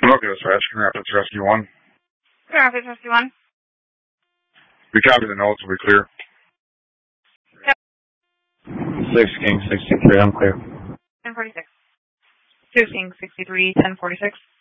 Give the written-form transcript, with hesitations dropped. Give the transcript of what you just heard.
Okay, that's right. Can Rapids Rescue 1. Rapids Rescue 1. We copy the notes. We'll be clear. Yep. 6 King 63, I'm clear. 1046. 2 King 63, 1046.